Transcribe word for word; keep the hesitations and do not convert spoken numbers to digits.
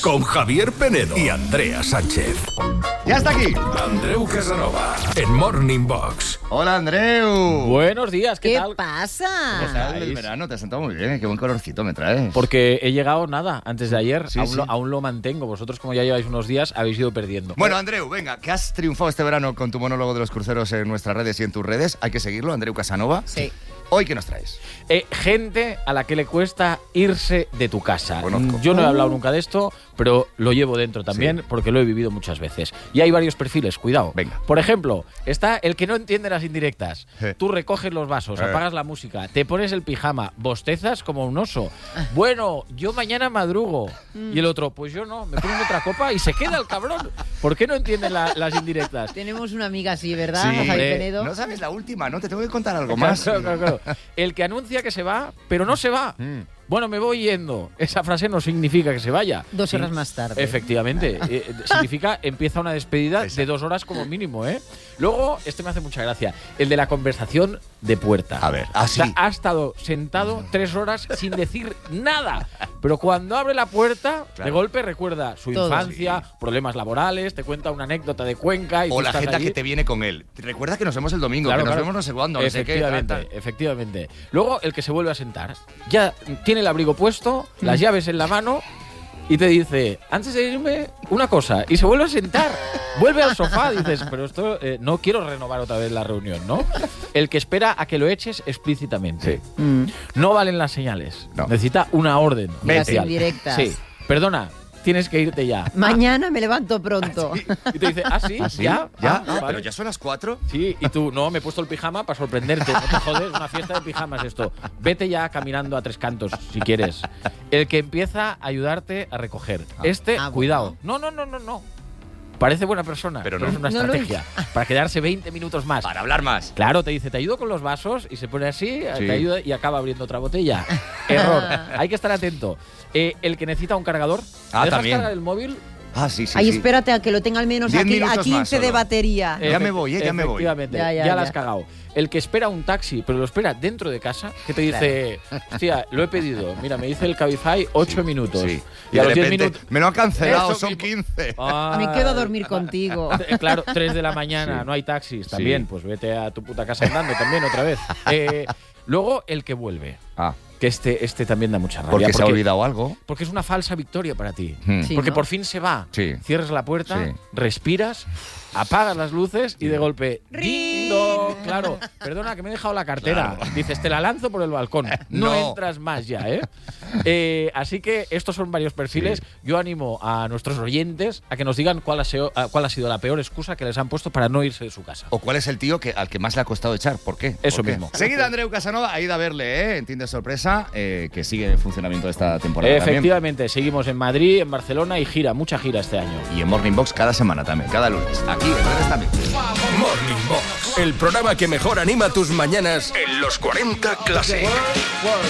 con Javier Penedo y Andrea Sánchez. ¡Ya está aquí! Andreu Casanova, en Morning Box. ¡Hola, Andreu! Buenos días, ¿qué, ¿Qué tal? pasa? ¿Qué tal el verano? Te has sentado muy bien, qué buen colorcito me traes. Porque he llegado nada antes de ayer, Sí, aún, sí. Lo, aún lo mantengo. Vosotros, como ya lleváis unos días, habéis ido perdiendo. Bueno, Andreu, venga, que has triunfado este verano con tu monólogo de los cruceros en nuestras redes y en tus redes. Hay que seguirlo, Andreu Casanova. Sí. Hoy, ¿qué nos traes? Eh, gente a la que le cuesta irse de tu casa. Conozco. Yo no he hablado nunca de esto, pero lo llevo dentro también Sí. porque lo he vivido muchas veces. Y hay varios perfiles, cuidado. Venga. Por ejemplo, está el que no entiende las indirectas. Eh. Tú recoges los vasos, Eh. apagas la música, te pones el pijama, bostezas como un oso. Bueno, yo mañana madrugo. Y el otro, pues yo no, me pongo otra copa y se queda el cabrón. ¿Por qué no entienden la- las indirectas? Tenemos una amiga así, ¿verdad? Sí. Javier Hombre, Penedo. No sabes la última, ¿no? Te tengo que contar algo Claro, más. claro, claro, claro. El que anuncia que se va, pero no se va. Mm. Bueno, me voy yendo. Esa frase no significa que se vaya. Dos Sí. horas más tarde. Efectivamente. Eh, significa empieza una despedida Exacto. de dos horas como mínimo, ¿eh? Luego, este me hace mucha gracia, el de la conversación de puerta. A ver, ah, O sea, sí. ha estado sentado tres horas sin decir nada. Pero cuando abre la puerta, Claro. de golpe recuerda su Todo. infancia, problemas laborales, te cuenta una anécdota de Cuenca. Y O tú la estás gente allí. que te viene con él. Recuerda que nos vemos el domingo, Claro, que nos claro. vemos no sé cuándo, no sé qué. tal, Efectivamente, tal. efectivamente. Luego el que se vuelve a sentar. Ya tiene el abrigo puesto, Mm. las llaves en la mano y te dice, antes de irme, una cosa. Y se vuelve a sentar. Vuelve al sofá. Dices, pero esto eh, no quiero renovar otra vez la reunión, ¿no? El que espera a que lo eches explícitamente. Sí. Mm. No valen las señales. No. Necesita una orden. Las judicial. indirectas. Sí. Perdona, tienes que irte ya. Mañana me levanto pronto. Y te dice, ¿ah, sí? ¿Ah, sí? ¿Ya? ¿Ya? Ah, Ah, vale. pero ya son las cuatro. Sí, y tú, no, me he puesto el pijama para sorprenderte. No te jodes, una fiesta de pijamas esto. Vete ya caminando a tres cantos, si quieres. El que empieza a ayudarte a recoger. Este, Ah, bueno. cuidado. No, no, no, no, no. Parece buena persona, Pero pero, no. es una No lo estrategia. Para quedarse veinte minutos más. Para hablar más. Claro, te dice, te ayudo con los vasos y se pone así, Sí. te ayuda y acaba abriendo otra botella. Error. Hay que estar atento. Eh, el que necesita un cargador. Ah, ¿Dejas también. cargar el móvil? Ah, sí, sí. Ay, sí. espérate a que lo tenga al menos Diez aquí, a minutos más quince de solo. batería. Ya me voy, eh, ya me voy. Efectivamente, Ya, ya, ya, la ya. has cagado. El que espera un taxi, pero lo espera dentro de casa, que te dice, hostia, lo he pedido. Mira, me dice el Cabify ocho minutos. Sí. Y, Y a de los diez repente, minutos. me lo han cancelado, Eso son mismo. quince. Ah, Me quedo a dormir contigo. eh, Claro, tres de la mañana, Sí. no hay taxis. También, Sí. pues vete a tu puta casa andando también otra vez. Eh, luego, el que vuelve. Ah, Que este, este también da mucha rabia. porque se ha olvidado algo. Porque es una falsa victoria para ti. Hmm. Sí. Porque ¿no? por fin se va. Sí. Cierras la puerta, Sí. respiras, apagas las luces y de golpe. ¡Ding dong! Claro, perdona que me he dejado la cartera. Claro. Dices, te la lanzo por el balcón. No, No. entras más ya, ¿eh? Eh, Así que estos son varios perfiles. Sí. Yo animo a nuestros oyentes a que nos digan cuál ha, sido, cuál ha sido la peor excusa que les han puesto para no irse de su casa. ¿O cuál es el tío que, al que más le ha costado echar? ¿Por qué? Eso ¿Por qué? mismo. Seguida Andreu Casanova, a ir a verle, ¿eh? En Tinder Sorpresa, eh, que sigue en funcionamiento esta temporada también. Efectivamente, seguimos en Madrid, en Barcelona y gira, mucha gira este año. Y en Morning Box cada semana también, cada lunes. Aquí en redes también. Morning Box, el programa que mejor anima tus mañanas en los cuarenta Classic.